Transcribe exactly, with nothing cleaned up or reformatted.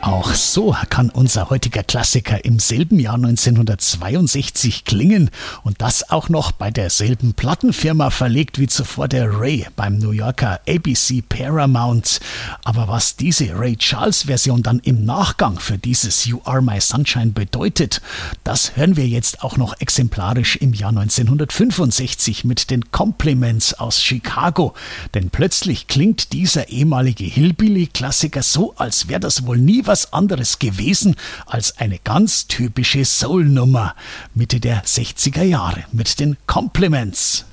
Auch so kann unser heutiger Klassiker im selben Jahr neunzehnhundertzweiundsechzig klingen und das auch noch bei derselben Plattenfirma verlegt wie zuvor der Ray beim New Yorker A B C Paramount. Aber was diese Ray Charles Version dann im Nachgang für dieses You Are My Sunshine bedeutet, das hören wir jetzt auch noch exemplarisch im Jahr neunzehnhundertfünfundsechzig mit den Compliments aus Chicago. Denn plötzlich klingt dieser ehemalige Hillbilly-Klassiker so, als wäre das wohl nie was anderes gewesen als eine ganz typische Soul-Nummer Mitte der sechziger Jahre mit den Compliments.